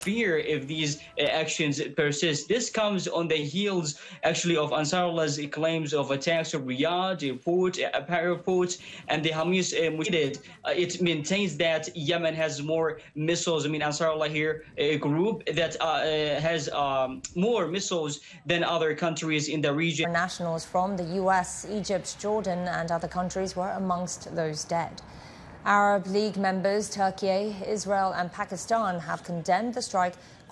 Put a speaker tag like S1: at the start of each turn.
S1: fear if these actions persist. This comes on the heels, actually, of Ansarullah's claims of attacks on Riyadh airport, airports, and the Hamas Mujahid. It maintains that Yemen has more missiles. I mean, Ansarullah here, a group that has more missiles than other countries in the region.
S2: Nationals from the US, Egypt, Jordan, and other countries were amongst those dead. Arab League members Turkey, Israel, and Pakistan have condemned the strike.